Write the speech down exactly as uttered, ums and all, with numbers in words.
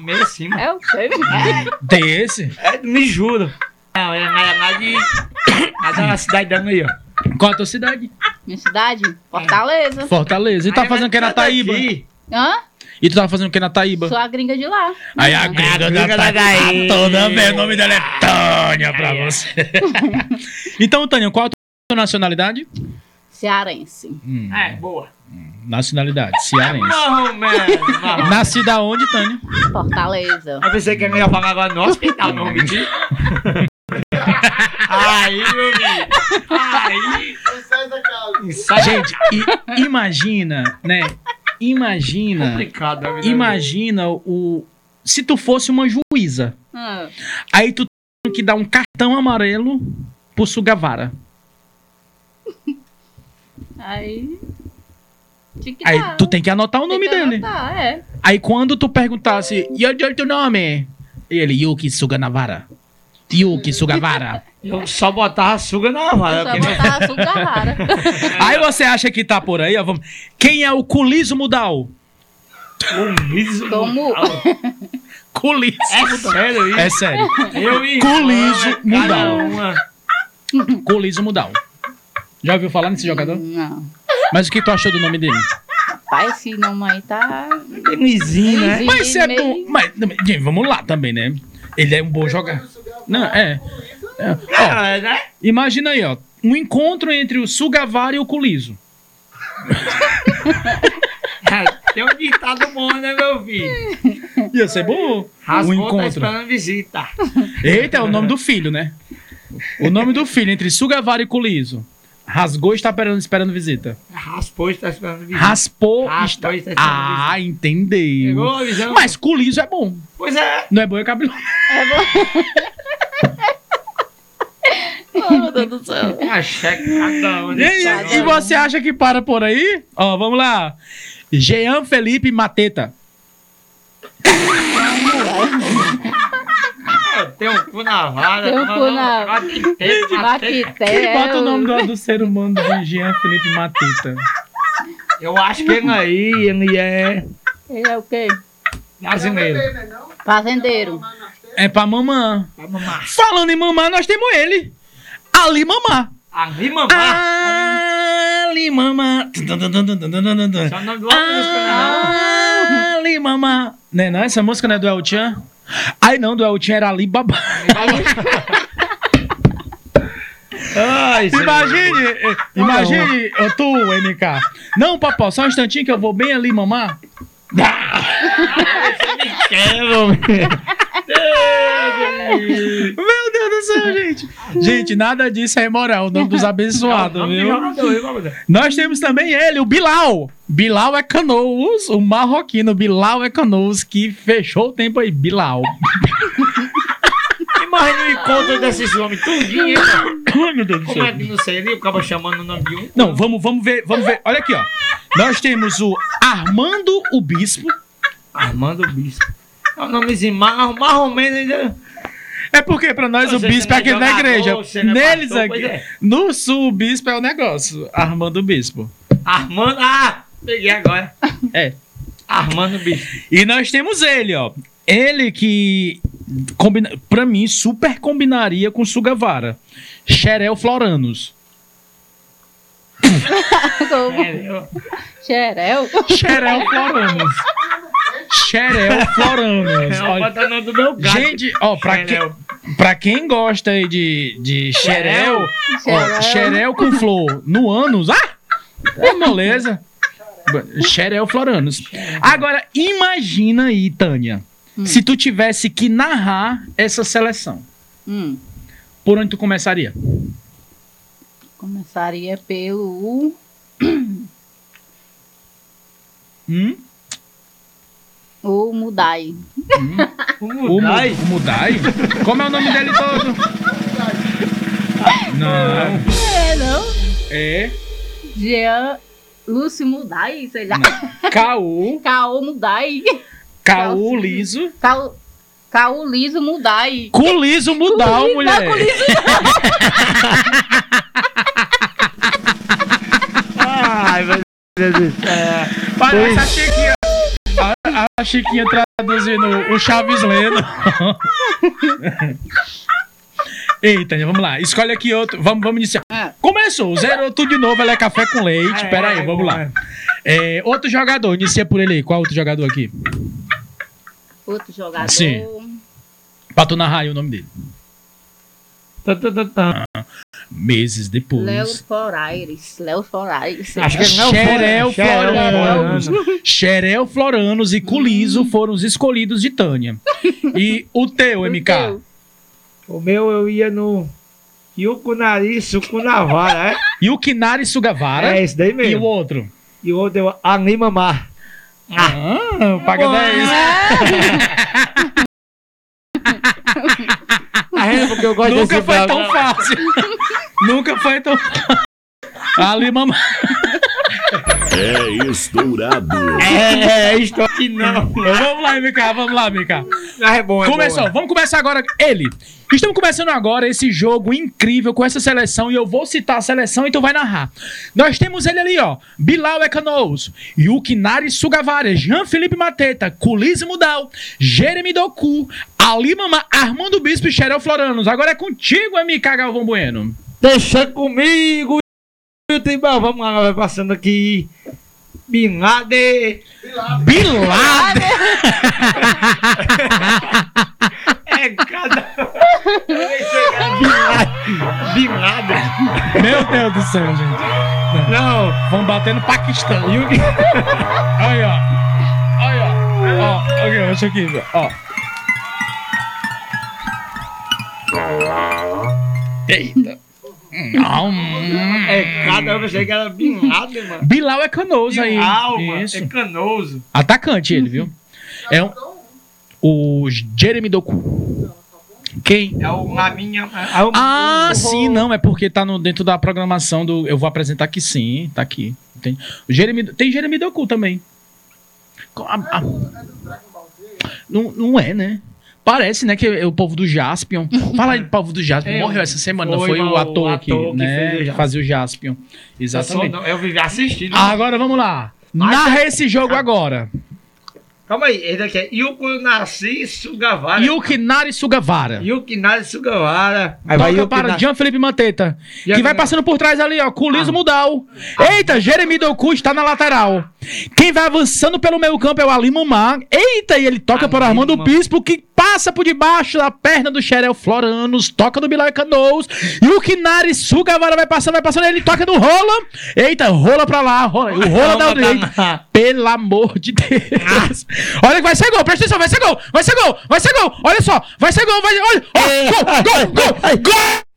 meio acima. É o quê? Tem esse? É, me juro. Não, é lá de... Lá na cidade da aí, ó. Qual a tua cidade? Minha cidade? Fortaleza. Fortaleza. E tá fazendo o que na Taíba? Hã? E tu tava fazendo o que na Taíba? Sou a gringa de lá. Aí a gringa, a gringa da da Taíba. Toda vez, o nome dela é Tânia pra você. Então, Tânia, qual a tua nacionalidade? Cearense. Hum, É, boa. nacionalidade, cearense. Não, mano. Nascida onde, Tânia? Fortaleza. Eu pensei que eu ia falar agora no hospital, não mentir. Aí, meu filho. Aí. Gente, i- imagina, né? Imagina. Complicado, né, Imagina o. Se tu fosse uma juíza, Ah, aí tu tem que dar um cartão amarelo pro Sugavara. aí. Tinha que Aí dar. tu tem que anotar o Tem nome que dele. anotar, é. Aí quando tu perguntasse, e onde é o teu nome? E ele, Yuki Suganavara. Yuki Sugavara. Eu só botava açúcar na vara. Só porque não- botar açúcar rara. Aí você acha que tá por aí, ó, vamos. Quem é o Culiso Mudal? O miso. Como? Culiso. É sério isso? É sério. Eu e Culiso irmã, Mudal. cada uma. Culiso Mudal. Já ouviu falar nesse jogador? Não. Mas o que tu achou do nome dele? Pai, esse nome aí tá. Mizinho, né? Mizinho. Mas é meio- bom. Mas, gente, vamos lá também, né? Ele é um bom jogador. Não, é. É. Ó, Ah, né? imagina aí, ó. Um encontro entre o Sugavara e o Culiso. Tem um ditado bom, né, meu filho? Ia ser bom. Um Raspou, tá encontro. esperando visita. Eita, é o nome do filho, né? O nome do filho entre Sugavara e Culiso. Rasgou e está esperando, esperando visita. Raspou, está esperando visita. Raspou e Raspou está... e está esperando Ah, visita. entendeu. Pegou a visão? Mas Culiso é bom. Pois é. Não é bom, é cabeludo. Oh, meu Deus do céu. Achei que cada um. E, aí, e você acha que para por aí? Ó, vamos lá. Jean Felipe Mateta. Tem um cu na vara. Tem um mas cu não- na- Matité, matité. Maquité. Bota o nome do, do ser humano de Jean Felipe Mateta. Eu acho que ele aí, ele é Ele é o quê? brasileiro. Fazendeiro. É pra mamã. Vai mamar. Falando em mamar, nós temos ele. Ali mamar. Ali mamar. Ali mamar. Só o nome do outro música, não. Ali mamar. Né, não? Essa música não é do El Chan? Ai, não, do El Chan era Ali Babá. Ai, Imagine, eh, imagine, ô, tu, M K. Não, papai, só um instantinho que eu vou bem ali mamar. quero. Meu Deus do céu, gente. Gente, nada disso é moral, o nome dos abençoados, viu? Nós temos também ele, o Bilal. Bilal é Canoas, o marroquino Bilal é Canoas, que fechou o tempo aí, Bilal. Imagina o encontro desses homens tudinho, hein, mano? Ai, meu Deus do Como é céu. que não seria? O cara chamando o nome de um. Não, vamos, vamos ver, vamos ver. Olha aqui, ó. Nós temos o Armando o Bispo. Armando Bispo. É um nomezinho mais, mais ou menos ainda. É porque pra nós Você o bispo é não é aquele da jogador, igreja. você não é Neles pastor, aqui. pois é. No sul, o bispo é o negócio. Armando o Bispo. Armando. Ah! Peguei agora. É. Armando Bispo. E nós temos ele, ó. Ele que, combina, pra mim, super combinaria com Sugavara. Xerel Floranos. Sério? Xerel. Xerel Floranos. Xerel Floranos. É o Olha, nome do meu gato. gente, ó, pra, que, Xerel. pra quem gosta aí de, de xerel, ó, Xerel. xerel com flor no ânus, ah, é moleza. Xerel Floranos. Agora, imagina aí, Tânia, Hum. se tu tivesse que narrar essa seleção, Hum. por onde tu começaria? Começaria pelo. Hum? O Mudai. O O, Mu- Mudai. o Mudai? Como é o nome dele todo? Não. É, não? É. Jean Lúcio Mudai, sei lá. Caú. Caô Mudai. Caú liso. Caô, Caô Liso Mudai. Culiso Mudal, Culiso, mulher. não, Culiso. Ai, meu Deus do céu. Parece a Chiquinha. A, a Chiquinha traduzindo o Chaves lendo. Eita, vamos lá. Escolhe aqui outro. Vamos, vamos iniciar. Começou. Zerou tudo de novo. Ela é café com leite. Pera aí, vamos lá. É, outro jogador. Inicia por ele aí. Qual outro jogador aqui? Outro jogador. Sim. Pra tu narrar aí o nome dele. Tá, tá, tá, tá. Meses depois. Léo Foraires. Léo Foraires. Acho que não Xerel Xerel Floranos. Florano. Xerel Floranos e Culiso foram os escolhidos de Tânia. E o teu, M K? teu. O meu eu ia no Yuko Nariz, Suco na vara, é? Yukinari Sugavara. É esse daí E o mesmo. outro? E o outro eu Anima Mar. Ah, paga dez. É, porque eu gosto Nunca desse foi bravo. tão fácil. Nunca foi tão fácil. Ali, mamãe. É estourado. É, é, estou aqui não. Vamos lá, M K, vamos lá, M K. É bom, é Começou, bom. vamos começar agora. Ele. Estamos começando agora esse jogo incrível com essa seleção e eu vou citar a seleção e tu vai narrar. Nós temos ele ali, ó. Bilal Ecanoso, Yukinari Sugavara, Jean-Philippe Mateta, Culize Mudal, Jeremy Doku, Ali Mama, Armando Bispo e Xerel Floranos. Agora é contigo, M K Galvão Bueno. Deixa comigo. Timbal, vamos lá, vai passando aqui. Bin Laden. Bin Laden. É cada. Bin Laden. Meu Deus do céu, gente. Não. Vamos bater no Paquistão. Yuki. Olha, ó. Olha, ó. Ó, ok, deixa aqui, ó. Eita. É cada. Eu pensei que era Bin Laden, mano. Bilal é canoso aí. Alma, Isso. é canoso. Atacante ele, viu? É um, o Jeremy Doku. Quem? É o na minha. É o, Ah, o- sim, não. É porque tá no, dentro da programação do. Eu vou apresentar aqui sim. Tá aqui. Tem o Jeremy, tem Jeremy Doku também. A- a- não, não é, né? Parece, né, que é o povo do Jaspion. Fala aí do povo do Jaspion. É, Morreu essa semana, foi, foi o o ator, aqui, ator que né? fez o Que Jaspion. fazia o Jaspion. Exatamente. Eu, só não- eu vivi assistindo. Agora vamos lá. Narra esse jogo agora. Calma aí, esse daqui é Yuko Nasci Sugavara. Yukinari Sugavara. Yuki Nasci Sugavara. Aí vai Toca Yuki para Na- Jean-Philippe Mateta. Que Jean- vai passando por trás ali, ó. Culiso Ah. Mudal. Eita, Jeremy Doku está na lateral. Quem vai avançando pelo meio campo é o Ali Mamar. Eita, e ele toca Ali para Armando Mamar. Bispo, que passa por debaixo da perna do Xerel Floranos. Toca no Bilal Canoes. E o Kinari Sugavara vai passando, vai passando. Ele toca no Rola. Eita, rola pra lá. Rola. O Rola da direita. Pelo amor de Deus. Olha que vai ser gol. Presta atenção, vai ser gol. Vai ser gol. Vai ser gol. Olha só. Vai ser gol. Vai... Olha. Ó, gol, gol, gol, gol.